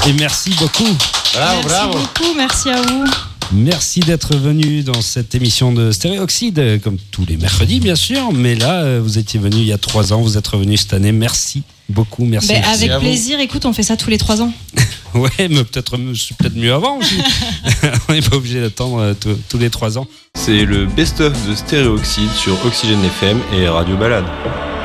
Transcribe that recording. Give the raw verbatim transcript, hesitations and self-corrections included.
Et merci beaucoup. Bravo, merci bravo. beaucoup, merci à vous. Merci d'être venu dans cette émission de Stéréoxyde, comme tous les mercredis bien sûr, mais là vous étiez venu il y a trois ans, vous êtes revenu cette année, merci beaucoup, merci. Ben, merci. avec plaisir, écoute, on fait ça tous les trois ans. Ouais, mais peut-être, c'est peut-être mieux avant aussi. On n'est pas obligé d'attendre tous, tous les trois ans. C'est le best-of de Stéréoxyde sur Oxygène F M et Radio Balade.